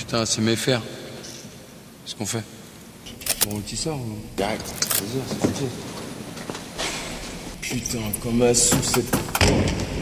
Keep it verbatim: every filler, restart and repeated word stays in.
Putain, c'est mes fers. Qu'est-ce qu'on fait? Bon, tu sors ou... Direct, vas-y, c'est foutu. Putain, comme un sous cette...